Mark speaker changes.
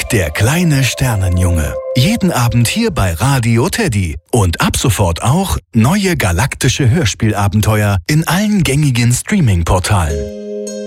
Speaker 1: der kleine Sternenjunge. Jeden Abend hier bei Radio Teddy. Und ab sofort auch neue galaktische Hörspielabenteuer in allen gängigen Streaming-Portalen.